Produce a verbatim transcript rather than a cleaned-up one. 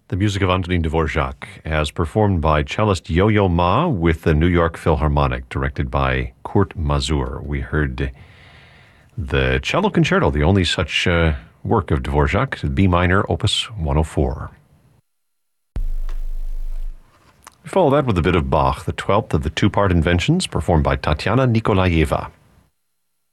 The music of Antonin Dvorak, as performed by cellist Yo-Yo Ma with the New York Philharmonic, directed by Kurt Masur. We heard the Cello Concerto, the only such uh, work of Dvorak, B minor, opus one oh four. We follow that with a bit of Bach, the twelfth of the two-part inventions, performed by Tatiana Nikolaeva.